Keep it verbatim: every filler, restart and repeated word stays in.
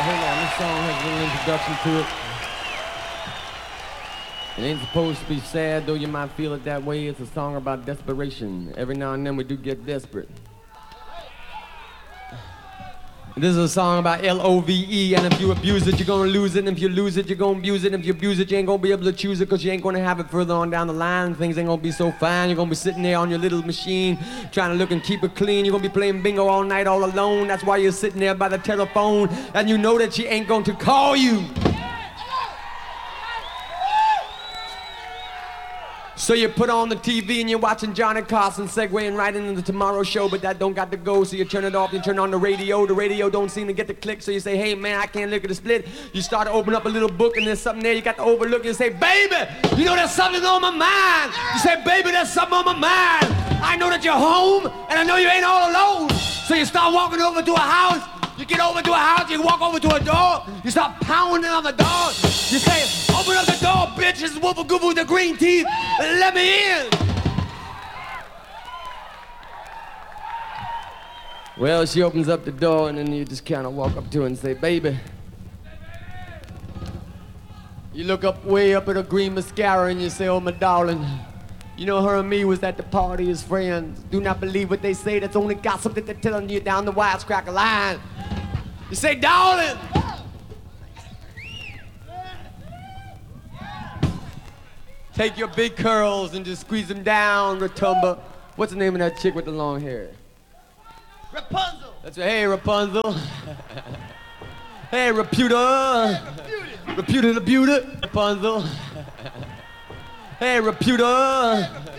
hold on, this song has a little introduction to it. It ain't supposed to be sad, though you might feel it that way. It's a song about desperation. Every now and then we do get desperate. This is a song about L O V E, and if you abuse it, you're gonna lose it, and if you lose it, you're gonna abuse it, and if you abuse it, you ain't gonna be able to choose it, because you ain't gonna have it further on down the line. Things ain't gonna be so fine. You're gonna be sitting there on your little machine, trying to look and keep it clean. You're gonna be playing bingo all night all alone. That's why you're sitting there by the telephone, and you know that she ain't going to call you. So you put on the T V and you're watching Johnny Carson segueing right into the Tomorrow Show, but that don't got to go, so you turn it off, you turn on the radio, the radio don't seem to get the click, so you say, hey man, I can't look at the split. You start to open up a little book and there's something there you got to overlook, and you say, baby, you know there's something on my mind. You say, baby, there's something on my mind. I know that you're home, and I know you ain't all alone. So you start walking over to a house. You get over to a house, you walk over to a door, you start pounding on the door. You say, open up the door, bitch, this is Woofa Goofa with the green teeth, and let me in. Well, she opens up the door, and then you just kind of walk up to her and say, baby. You look up way up at her green mascara, and you say, oh, my darling. You know, her and me was at the party as friends. Do not believe what they say, that's only gossip that they're telling you down the wisecracker line. You say, darling. Take your big curls and just squeeze them down, Ratumba. What's the name of that chick with the long hair? Rapunzel. That's right. Hey, Rapunzel. Hey, Reputa. Reputa the Buta. Rapunzel. Hey, Reputa.